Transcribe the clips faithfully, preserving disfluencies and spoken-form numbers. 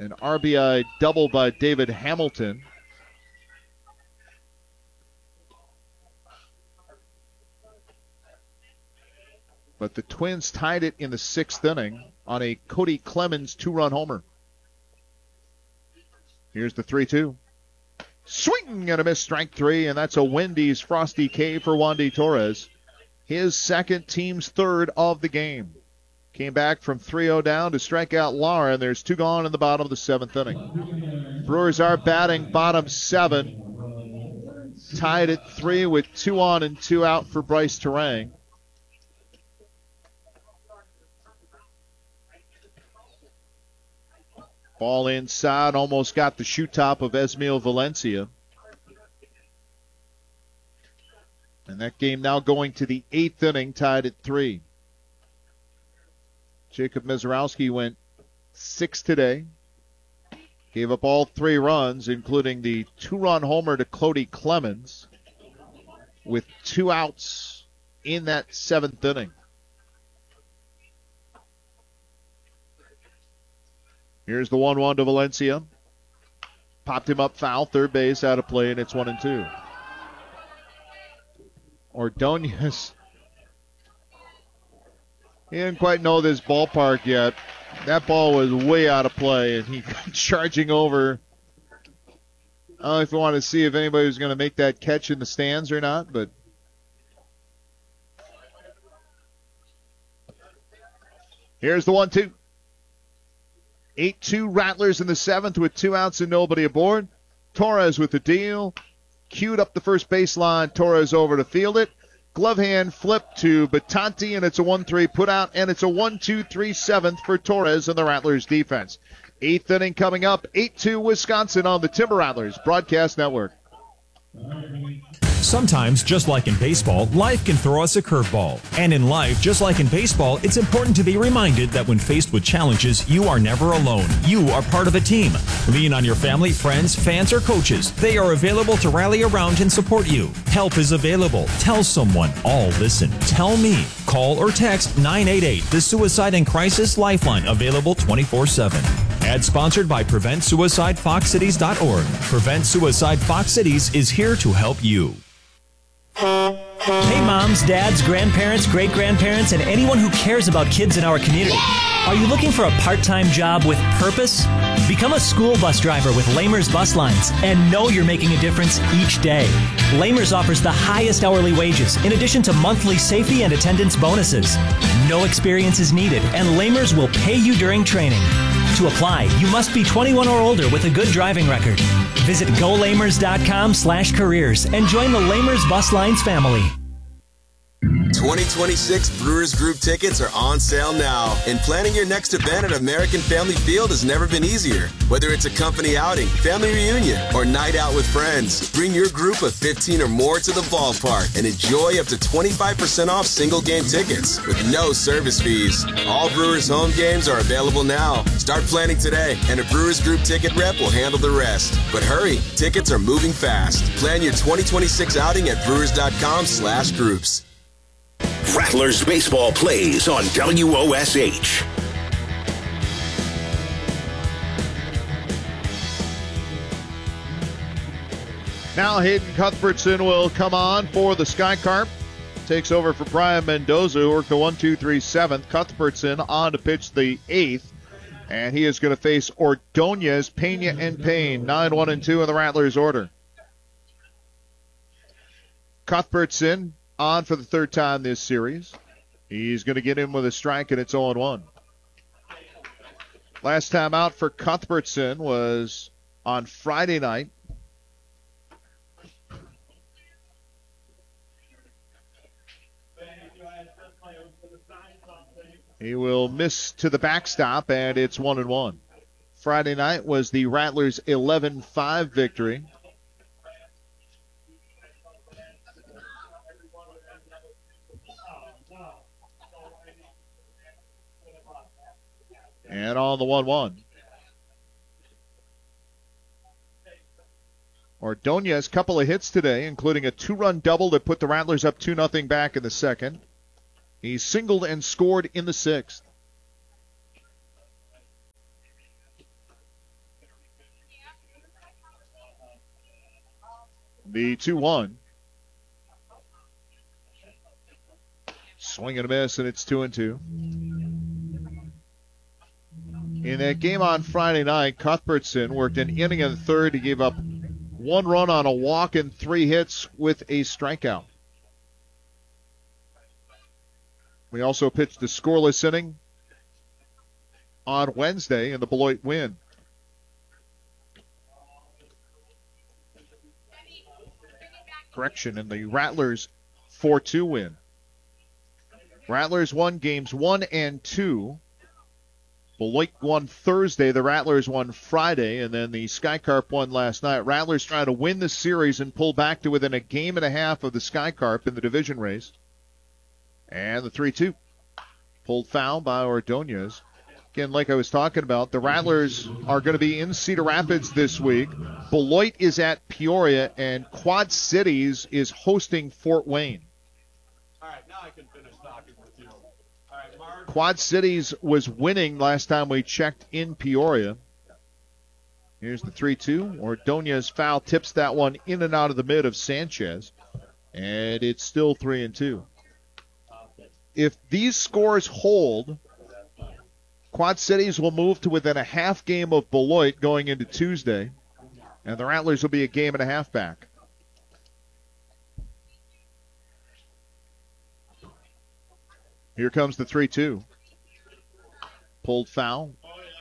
An R B I double by David Hamilton. But the Twins tied it in the sixth inning on a Cody Clemens two-run homer. Here's the three two. Swing and a miss, strike three, and that's a Wendy's Frosty K for Wandy Torres. His second, team's third of the game. Came back from three oh down to strike out Lara, and there's two gone in the bottom of the seventh inning. Brewers are batting bottom seven. Tied at three with two on and two out for Bryce Terang. Ball inside, almost got the shoe top of Esmail Valencia. And that game now going to the eighth inning, tied at three. Jacob Mizorowski went six today. Gave up all three runs, including the two-run homer to Cody Clemens, with two outs in that seventh inning. Here's the one one to Valencia. Popped him up foul, third base, out of play, and it's one and two. Ordonez, he didn't quite know this ballpark yet. That ball was way out of play, and he charging over. I don't know if you want to see if anybody was going to make that catch in the stands or not, but here's the one two. eight two Rattlers in the seventh with two outs and nobody aboard. Torres with the deal. Queued up the first baseline. Torres over to field it. Glove hand flip to Batanti, and it's a one three put out, and it's a one two three seventh for Torres and the Rattlers defense. Eighth inning coming up. eight two Wisconsin on the Timber Rattlers Broadcast Network. Sometimes, just like in baseball, life can throw us a curveball. And in life, just like in baseball, it's important to be reminded that when faced with challenges, you are never alone. You are part of a team. Lean on your family, friends, fans, or coaches. They are available to rally around and support you. Help is available. Tell someone. All listen. Tell me. Call or text nine eight eight, the Suicide and Crisis Lifeline, available twenty-four seven. Ad sponsored by Prevent Suicide Fox Cities dot org. Prevent Suicide Fox Cities is here to help you. Hey moms, dads, grandparents, great-grandparents, and anyone who cares about kids in our community. Are you looking for a part-time job with purpose? Become a school bus driver with Lamers Bus Lines and know you're making a difference each day. Lamers offers the highest hourly wages in addition to monthly safety and attendance bonuses. No experience is needed, and Lamers will pay you during training. To apply, you must be twenty-one or older with a good driving record. Visit go lamers dot com slash careers and join the Lamers Bus Lines family. twenty twenty-six Brewers Group tickets are on sale now, and planning your next event at American Family Field has never been easier. Whether it's a company outing, family reunion, or night out with friends, bring your group of fifteen or more to the ballpark and enjoy up to twenty-five percent off single game tickets with no service fees. All Brewers home games are available now. Start planning today, and a Brewers Group ticket rep will handle the rest. But hurry, tickets are moving fast. Plan your twenty twenty-six outing at brewers dot com slash groups. Rattlers baseball plays on W O S H. Now Hayden Cuthbertson will come on for the Sky Carp. Takes over for Brian Mendoza, who worked the one two three seventh. Cuthbertson on to pitch the eighth. And he is going to face Ordonez, Pena, and Payne. nine one and two in the Rattlers order. Cuthbertson on for the third time this series. He's going to get in with a strike, and it's oh one. Last time out for Cuthbertson was on Friday night. He will miss to the backstop, and it's one and one. Friday night was the Rattlers' eleven five victory. And on the one one. Ordonez, couple of hits today, including a two-run double that put the Rattlers up two nothing back in the second. He singled and scored in the sixth. The two one. Swing and a miss, and it's two and two. In that game on Friday night, Cuthbertson worked an inning in the third. He gave up one run on a walk and three hits with a strikeout. We also pitched the scoreless inning on Wednesday in the Beloit win. Correction, in the Rattlers four two win. Rattlers won games one and two. Beloit won Thursday. The Rattlers won Friday, and then the Skycarp won last night. Rattlers trying to win the series and pull back to within a game and a half of the Skycarp in the division race. And the three two. Pulled foul by Ordonez. Again, like I was talking about, the Rattlers are going to be in Cedar Rapids this week. Beloit is at Peoria, and Quad Cities is hosting Fort Wayne. All right, now I can finish talking with you. All right, Mark. Quad Cities was winning last time we checked in Peoria. Here's the three two. Ordonez foul tips that one in and out of the mid of Sanchez, and it's still three and two. If these scores hold, Quad Cities will move to within a half game of Beloit going into Tuesday, and the Rattlers will be a game and a half back. Here comes the three two. Pulled foul.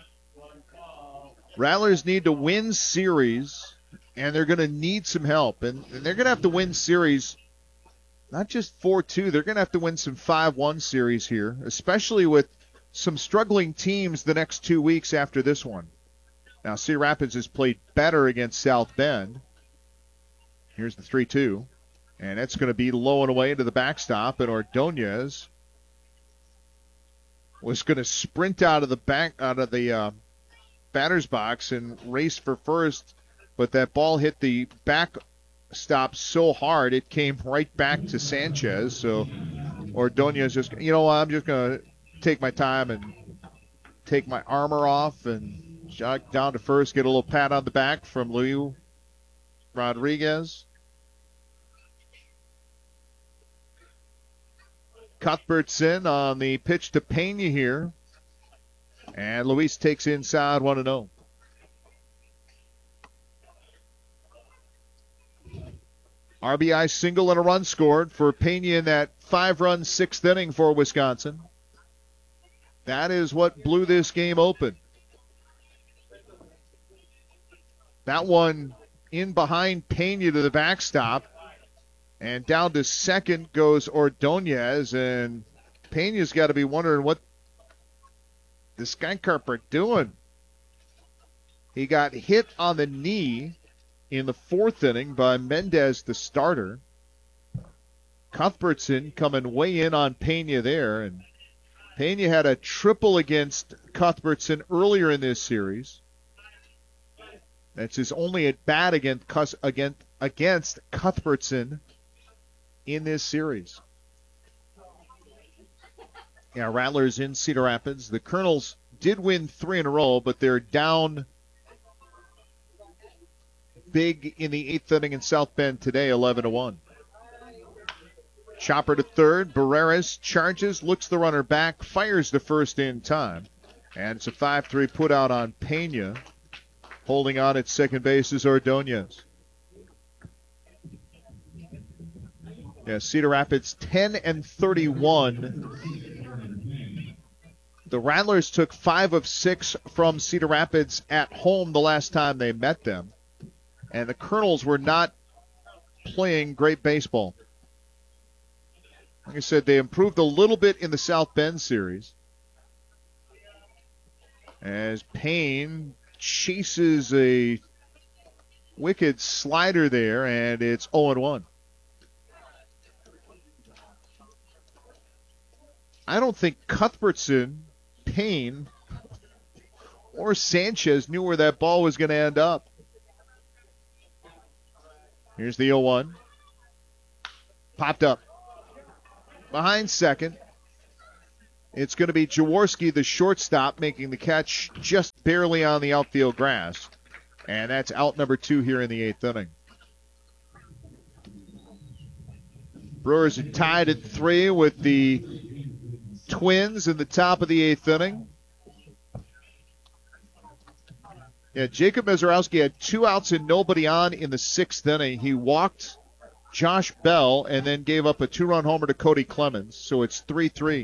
Rattlers need to win series, and they're going to need some help. And, and they're going to have to win series, not just four two. They're going to have to win some five one series here, especially with some struggling teams the next two weeks after this one. Now, Cedar Rapids has played better against South Bend. Here's the three two. And that's going to be low and away to the backstop, and Ordonez was going to sprint out of the back out of the uh, batter's box and race for first, but that ball hit the backstop so hard it came right back to Sanchez. So Ordonez just, you know, I'm just going to take my time and take my armor off and jog down to first, get a little pat on the back from Luis Rodriguez. Cuthbertson on the pitch to Pena here. And Luis takes inside one and oh. R B I single and a run scored for Pena in that five-run sixth inning for Wisconsin. That is what blew this game open. That one in behind Pena to the backstop. And down to second goes Ordonez. And Pena's got to be wondering what the Skycarp are doing. He got hit on the knee in the fourth inning by Mendez, the starter. Cuthbertson coming way in on Pena there. And Pena had a triple against Cuthbertson earlier in this series. That's his only at bat against, against, against Cuthbertson in this series. Yeah, Rattlers in Cedar Rapids. The Colonels did win three in a row, but they're down big in the eighth inning in South Bend today, eleven to one. Chopper to third. Barreras charges, looks the runner back, fires the first in time. And it's a five three put out on Pena. Holding on at second base is Ordonez. Yeah, Cedar Rapids ten and thirty-one. The Rattlers took five of six from Cedar Rapids at home the last time they met them. And the Colonels were not playing great baseball. Like I said, they improved a little bit in the South Bend series. As Payne chases a wicked slider there, and it's oh and one. I don't think Cuthbertson, Payne, or Sanchez knew where that ball was going to end up. Here's the oh one. Popped up. Behind second. It's going to be Jaworski, the shortstop, making the catch just barely on the outfield grass. And that's out number two here in the eighth inning. Brewers are tied at three with the Twins in the top of the eighth inning. Yeah, Jacob Mizorowski had two outs and nobody on in the sixth inning. He walked Josh Bell and then gave up a two-run homer to Cody Clemens. So it's three three.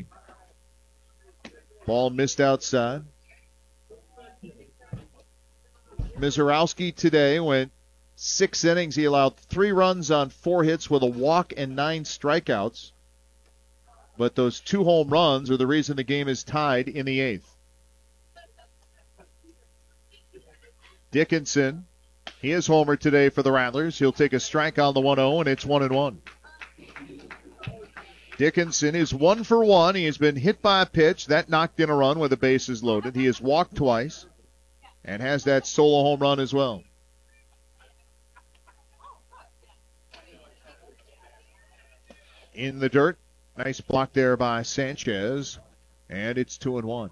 Ball missed outside. Mizorowski today went six innings. He allowed three runs on four hits with a walk and nine strikeouts. But those two home runs are the reason the game is tied in the eighth. Dickinson, he is homer today for the Rattlers. He'll take a strike on the one oh, and it's one and one. Dickinson is one for one. He has been hit by a pitch. That knocked in a run with the bases loaded. He has walked twice and has that solo home run as well. In the dirt. Nice block there by Sanchez. And it's two and one.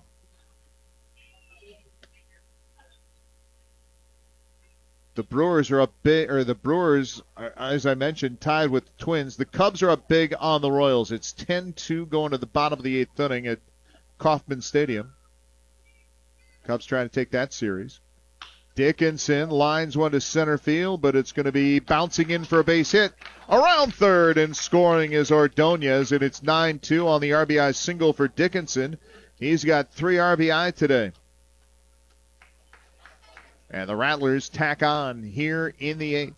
The Brewers are up big, or the Brewers, are, as I mentioned, tied with the Twins. The Cubs are up big on the Royals. It's ten two going to the bottom of the eighth inning at Kauffman Stadium. Cubs trying to take that series. Dickinson lines one to center field, but it's going to be bouncing in for a base hit. Around third and scoring is Ordonez, and it's nine two on the R B I single for Dickinson. He's got three R B I today. And the Rattlers tack on here in the eighth.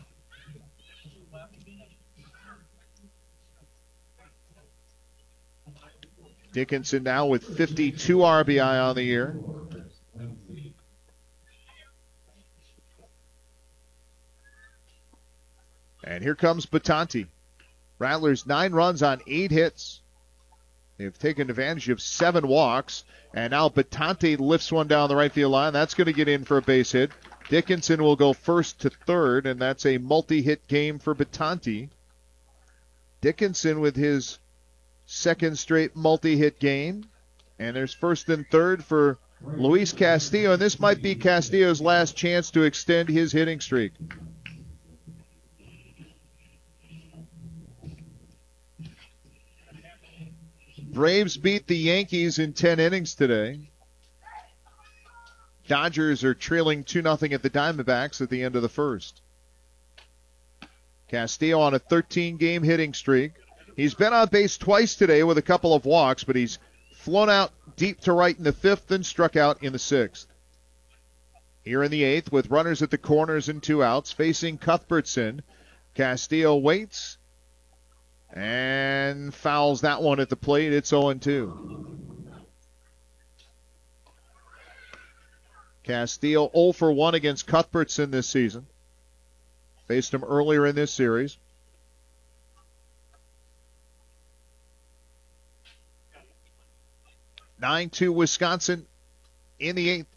Dickinson now with fifty-two R B I on the year. And here comes Batanti. Rattlers nine runs on eight hits. They've taken advantage of seven walks. And now Batanti lifts one down the right field line. That's going to get in for a base hit. Dickinson will go first to third, and that's a multi-hit game for Batanti. Dickinson with his second straight multi-hit game. And there's first and third for Luis Castillo. And this might be Castillo's last chance to extend his hitting streak. Braves beat the Yankees in ten innings today. Dodgers are trailing two nothing at the Diamondbacks at the end of the first. Castillo on a thirteen-game hitting streak. He's been on base twice today with a couple of walks, but he's flown out deep to right in the fifth and struck out in the sixth. Here in the eighth, with runners at the corners and two outs, facing Cuthbertson. Castillo waits and fouls that one at the plate. It's oh and two. Castillo oh for one against Cuthbertson this season. Faced him earlier in this series. nine two Wisconsin in the eighth.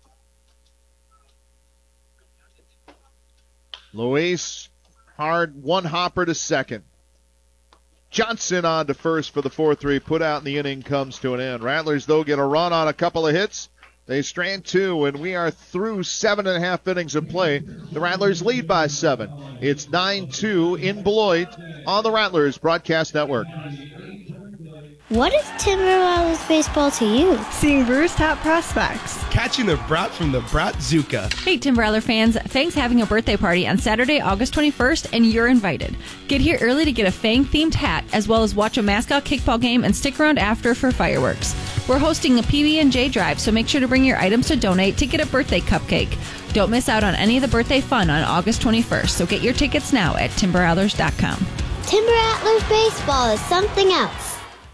Luis, hard one hopper to second. Johnson on to first for the four three put out, and the inning comes to an end. Rattlers, though, get a run on a couple of hits. They strand two, and we are through seven and a half innings of play. The Rattlers lead by seven. It's nine two in Beloit on the Rattlers Broadcast Network. What is Timber Rattlers baseball to you? Seeing Brewers' top prospects. Catching the brat from the Bratzuka. Hey, Timber Rattler fans. Fang's having a birthday party on Saturday, August twenty-first, and you're invited. Get here early to get a Fang-themed hat, as well as watch a mascot kickball game and stick around after for fireworks. We're hosting a P B and J drive, so make sure to bring your items to donate to get a birthday cupcake. Don't miss out on any of the birthday fun on August twenty-first, so get your tickets now at timber rattlers dot com. Timber Rattlers baseball is something else.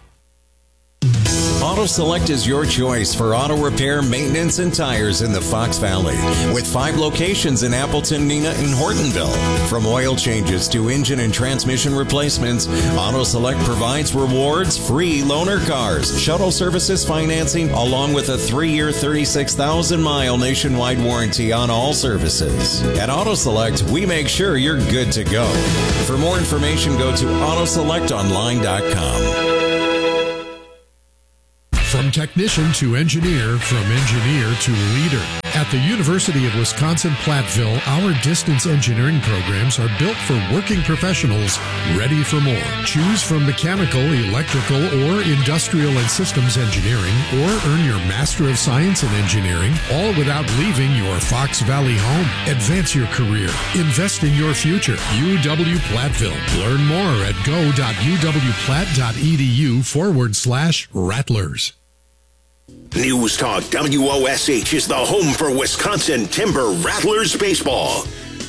Auto Select is your choice for auto repair, maintenance, and tires in the Fox Valley. With five locations in Appleton, Neenah, and Hortonville. From oil changes to engine and transmission replacements, Auto Select provides rewards, free loaner cars, shuttle services financing, along with a three-year, thirty-six thousand mile nationwide warranty on all services. At Auto Select, we make sure you're good to go. For more information, go to auto select online dot com. From technician to engineer, from engineer to leader, At the University of Wisconsin-Platteville, our distance engineering programs are built for working professionals ready for more. Choose from mechanical, electrical, or industrial and systems engineering, or earn your Master of Science in Engineering, all without leaving your Fox Valley home. Advance your career. Invest in your future. U W-Platteville. Learn more at go.uwplatt.edu forward slash Rattlers. News Talk W O S H is the home for Wisconsin Timber Rattlers baseball.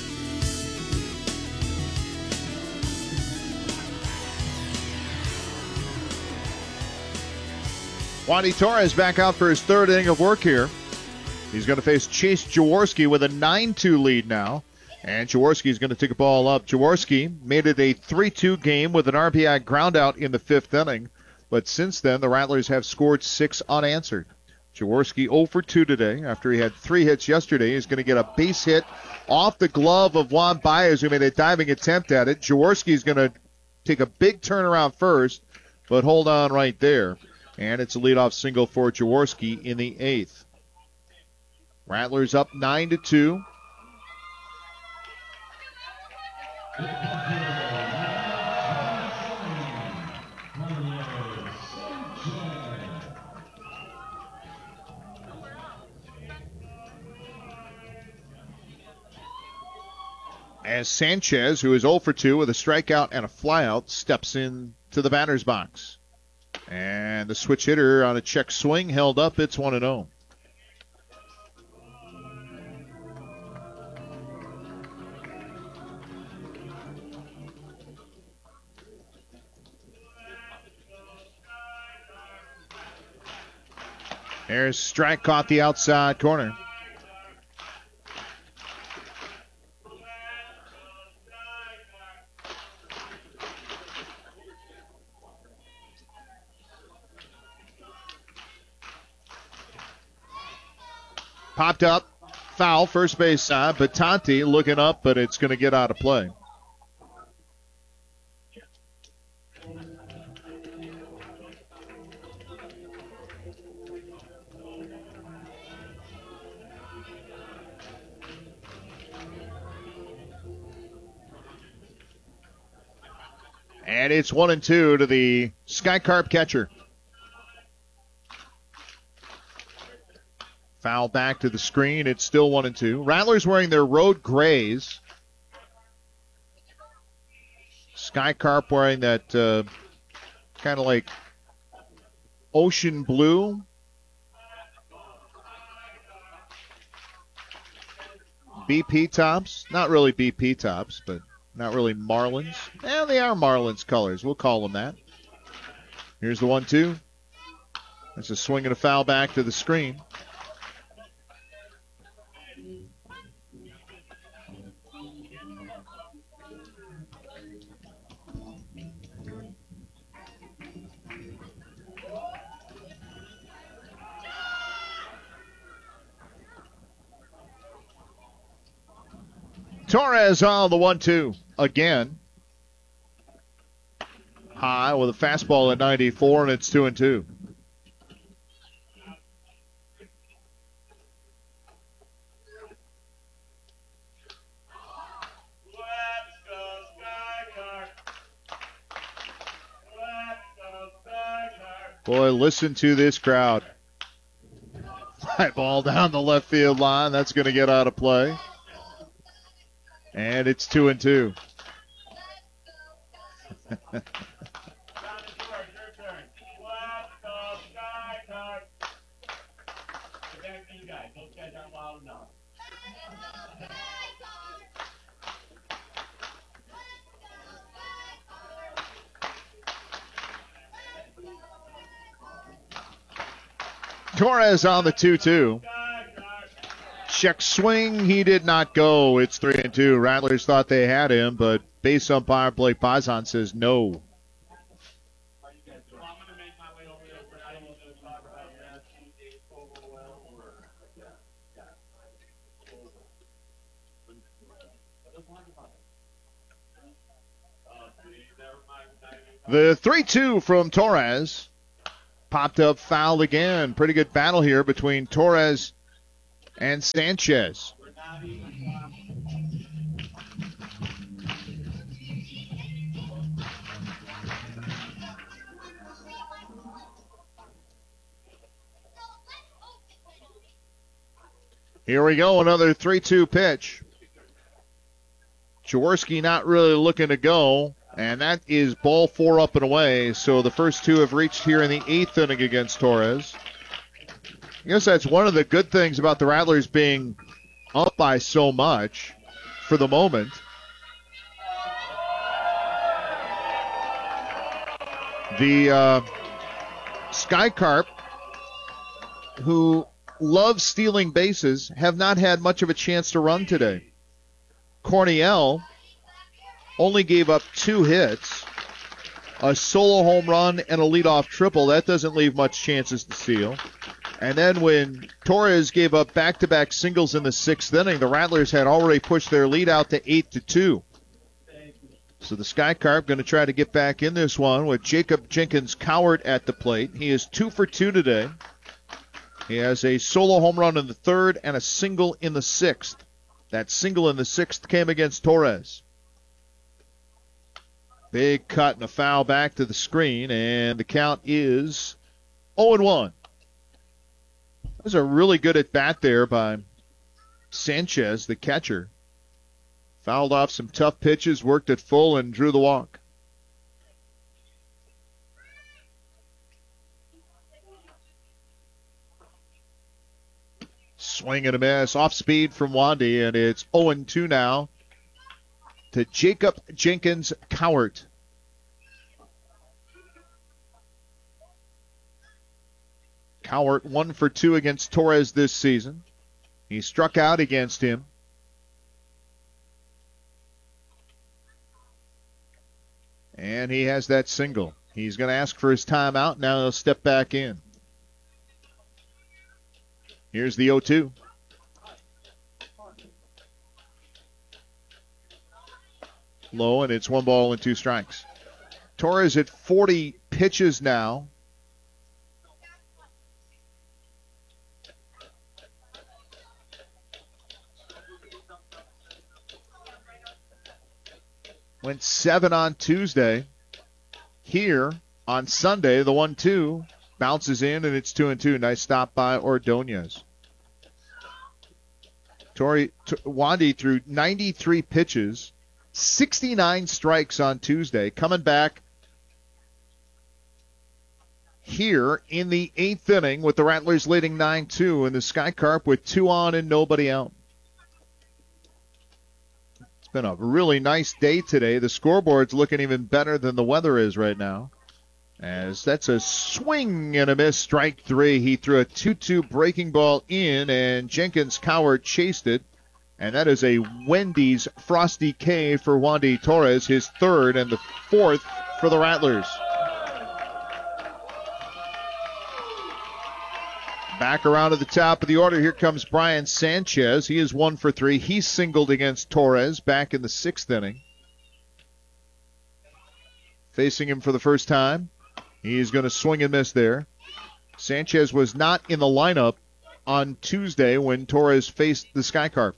Wandy Torres back out for his third inning of work here. He's going to face Chase Jaworski with a nine two lead now. And Jaworski is going to take a ball up. Jaworski made it a three two game with an R B I groundout in the fifth inning. But since then, the Rattlers have scored six unanswered. Jaworski oh for two today. After he had three hits yesterday, he's going to get a base hit off the glove of Juan Baez, who made a diving attempt at it. Jaworski is going to take a big turnaround first, but hold on right there. And it's a leadoff single for Jaworski in the eighth. Rattlers up nine to two. As Sanchez, who is oh for two with a strikeout and a flyout, steps in to the batter's box. And the switch hitter on a check swing held up. It's one and oh. There's strike, caught the outside corner. Popped up, foul, first base side. Batanti looking up, but it's going to get out of play. And it's one and two to the Sky Carp catcher. Foul back to the screen. It's still one and two. Rattlers wearing their road grays. Sky Carp wearing that uh, kind of like ocean blue. B P tops. Not really B P tops, but not really Marlins. Eh, they are Marlins colors. We'll call them that. Here's the one two. That's a swing and a foul back to the screen. Torres on the one two again. High with a fastball at ninety-four, and it's two and two. Boy, listen to this crowd. Fly ball down the left field line. That's going to get out of play. And it's two and two. Torres on the two two. Check swing, he did not go. It's three and two. Rattlers thought they had him, but base umpire Blake Pazan says no. The three two from Torres. Popped up foul again. Pretty good battle here between Torres and Sanchez. Here we go, another three two pitch. Jaworski not really looking to go, and that is ball four up and away. So the first two have reached here in the eighth inning against Torres. I guess that's one of the good things about the Rattlers being up by so much for the moment. The uh, Sky Carp, who love stealing bases, have not had much of a chance to run today. Corniel only gave up two hits, a solo home run and a leadoff triple. That doesn't leave much chances to steal. And then when Torres gave up back-to-back singles in the sixth inning, the Rattlers had already pushed their lead out to eight to two. So the Sky Carp going to try to get back in this one with Jacob Jenkins Cowart at the plate. He is two for two today. He has a solo home run in the third and a single in the sixth. That single in the sixth came against Torres. Big cut and a foul back to the screen, and the count is oh and one. That was a really good at-bat there by Sanchez, the catcher. Fouled off some tough pitches, worked it full, and drew the walk. Swing and a miss. Off speed from Wandy, and it's oh and two now to Jacob Jenkins Cowart. Cowart one for two against Torres this season. He struck out against him. And he has that single. He's going to ask for his timeout. Now he'll step back in. Here's the oh two. Low, and it's one ball and two strikes. Torres at forty pitches now. Went seven on Tuesday. Here on Sunday, the one two bounces in, and it's two and two. Nice stop by Ordonez. Tori T- Wandy threw ninety-three pitches, sixty-nine strikes on Tuesday. Coming back here in the eighth inning with the Rattlers leading nine two, and the Sky Carp with two on and nobody out. Been a really nice day today. The scoreboard's looking even better than the weather is right now. As that's a swing and a miss, strike three. He threw a two two breaking ball in, and Jenkins Cowart chased it. And that is a Wendy's Frosty K for Wandy Torres, his third and the fourth for the Rattlers. Back around to the top of the order. Here comes Brian Sanchez. He is one for three. He singled against Torres back in the sixth inning. Facing him for the first time. He's going to swing and miss there. Sanchez was not in the lineup on Tuesday when Torres faced the Sky Carp.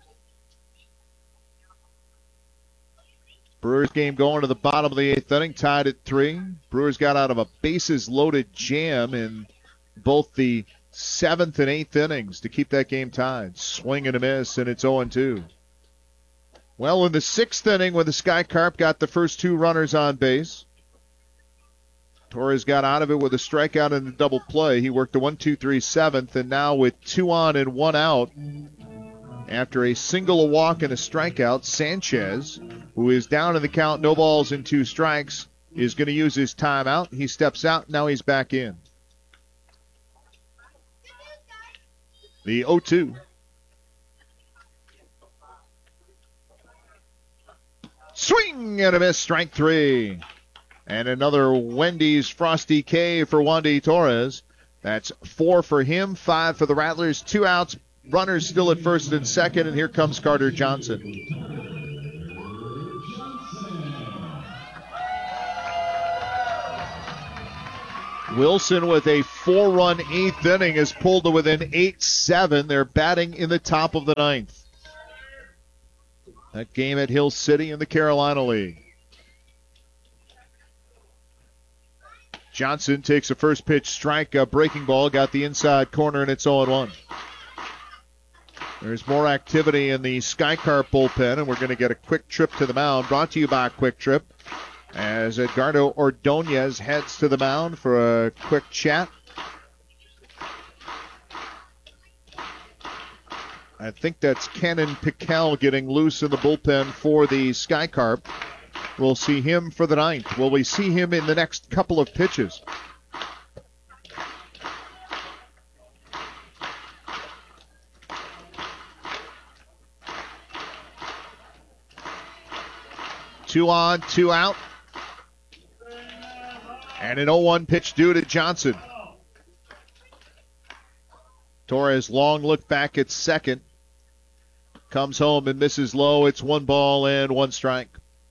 Brewers game going to the bottom of the eighth inning, tied at three. Brewers got out of a bases-loaded jam in both the seventh and eighth innings to keep that game tied. Swing and a miss, and it's oh and two. Well, in the sixth inning, when the Sky Carp got the first two runners on base, Torres got out of it with a strikeout and a double play. He worked a one two three seventh, and now with two on and one out, after a single, a walk, and a strikeout, Sanchez, who is down in the count, no balls and two strikes, is going to use his timeout. He steps out. Now he's back in. The oh two. Swing and a miss, strike three. And another Wendy's Frosty K for Wandy Torres. That's four for him, five for the Rattlers, two outs, runners still at first and second, and here comes Carter Johnson. Wilson with a four-run eighth inning has pulled to within eight seven. They're batting in the top of the ninth. That game at Hill City in the Carolina League. Johnson takes a first pitch strike, a breaking ball, got the inside corner, and it's oh one. There's more activity in the SkyCarp bullpen, and we're going to get a quick trip to the mound. Brought to you by Quick Trip, as Edgardo Ordonez heads to the mound for a quick chat. I think that's Cannon Piquel getting loose in the bullpen for the SkyCarp. We'll see him for the ninth. Will we see him in the next couple of pitches? Two on, two out. And an oh one pitch due to Johnson. Torres long look back at second. Comes home and misses low. It's one ball and one strike.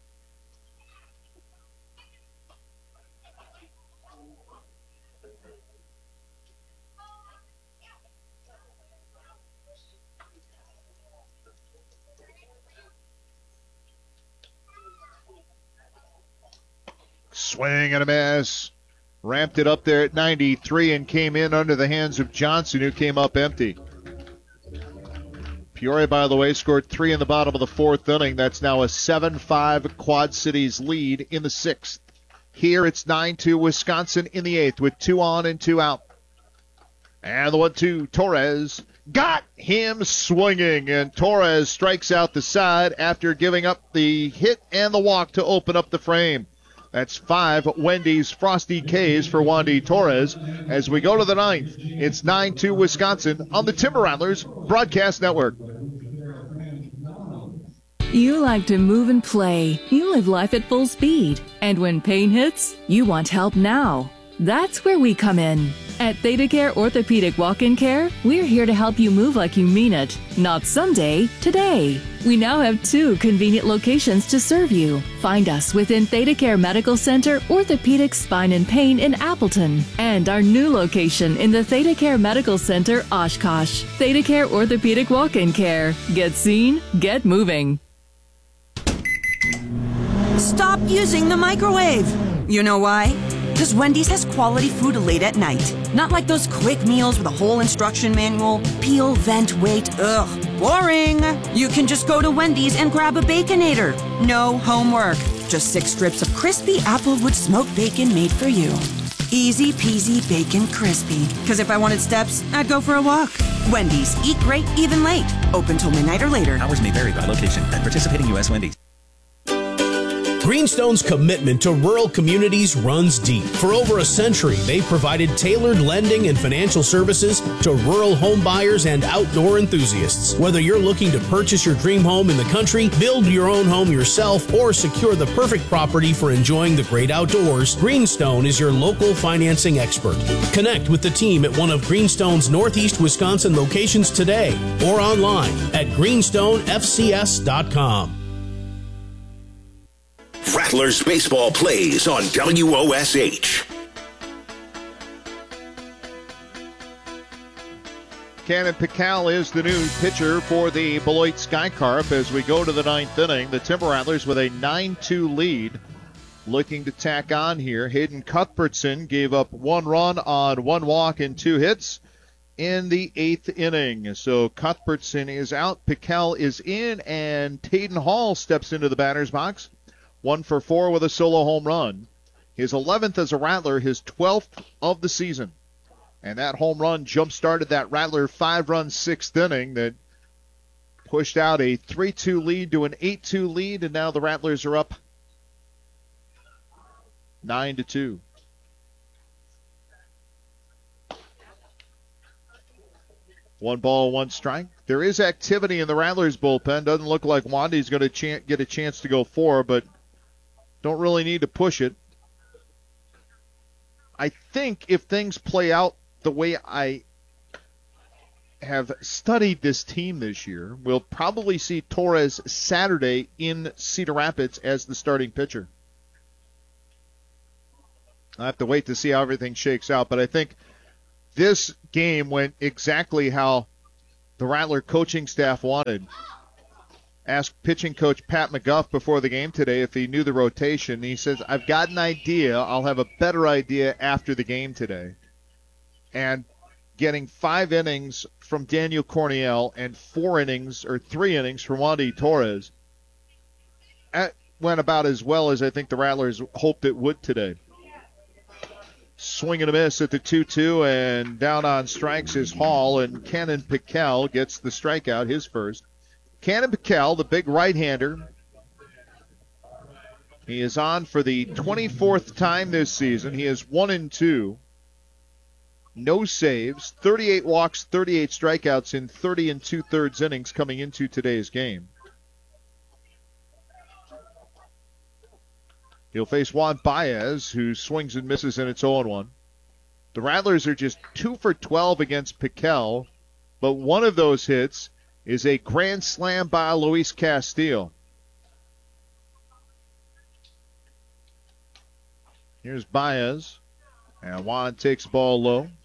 Swing and a miss. Ramped it up there at ninety-three and came in under the hands of Johnson, who came up empty. Peoria, by the way, scored three in the bottom of the fourth inning. That's now a seven five Quad Cities lead in the sixth. Here it's nine two Wisconsin in the eighth with two on and two out. And the one two, Torres got him swinging, and Torres strikes out the side after giving up the hit and the walk to open up the frame. That's five Wendy's Frosty K's for Wandy Torres. As we go to the ninth, it's nine two Wisconsin on the Timber Rattlers Broadcast Network. You like to move and play. You live life at full speed. And when pain hits, you want help now. That's where we come in. At ThedaCare Orthopedic Walk-In Care, we're here to help you move like you mean it. Not someday, today. We now have two convenient locations to serve you. Find us within ThedaCare Medical Center, Orthopedic Spine and Pain in Appleton, and our new location in the ThedaCare Medical Center, Oshkosh. ThedaCare Orthopedic Walk-In Care. Get seen, get moving. Stop using the microwave. You know why? Because Wendy's has quality food late at night. Not like those quick meals with a whole instruction manual. Peel, vent, wait. Ugh, boring. You can just go to Wendy's and grab a Baconator. No homework. Just six strips of crispy Applewood smoked bacon made for you. Easy peasy bacon crispy. Because if I wanted steps, I'd go for a walk. Wendy's. Eat great, even late. Open till midnight or later. Hours may vary by location at participating U S Wendy's. Greenstone's commitment to rural communities runs deep. For over a century, they've provided tailored lending and financial services to rural home buyers and outdoor enthusiasts. Whether you're looking to purchase your dream home in the country, build your own home yourself, or secure the perfect property for enjoying the great outdoors, Greenstone is your local financing expert. Connect with the team at one of Greenstone's Northeast Wisconsin locations today or online at greenstone f c s dot com. Rattlers baseball plays on W O S H. Cannon Piquel is the new pitcher for the Beloit SkyCarp as we go to the ninth inning. The Timber Rattlers with a nine two lead looking to tack on here. Hayden Cuthbertson gave up one run on one walk and two hits in the eighth inning. So Cuthbertson is out, Piquel is in, and Tayden Hall steps into the batter's box. One for four with a solo home run. His eleventh as a Rattler, his twelfth of the season. And that home run jump-started that Rattler five-run sixth inning that pushed out a three two lead to an eight two lead, and now the Rattlers are up nine to two. One ball, one strike. There is activity in the Rattlers bullpen. Doesn't look like Wandy's going to ch- get a chance to go four, but don't really need to push it. I think if things play out the way I have studied this team this year, we'll probably see Torres Saturday in Cedar Rapids as the starting pitcher. I have to wait to see how everything shakes out. But I think this game went exactly how the Rattler coaching staff wanted. Asked pitching coach Pat McGuff before the game today if he knew the rotation. He says, I've got an idea. I'll have a better idea after the game today. And getting five innings from Daniel Corniel and four innings or three innings from Wandy Torres went about as well as I think the Rattlers hoped it would today. Swing and a miss at the two two, and down on strikes is Hall, and Cannon Piquel gets the strikeout, his first. Cannon Piquel, the big right-hander, he is on for the twenty-fourth time this season. He is one and two. No saves, thirty-eight walks, thirty-eight strikeouts in thirty and two-thirds innings coming into today's game. He'll face Juan Baez, who swings and misses, and it's oh and one. The Rattlers are just two for twelve against Piquel, but one of those hits is a grand slam by Luis Castillo. Here's Baez, and Juan takes ball low.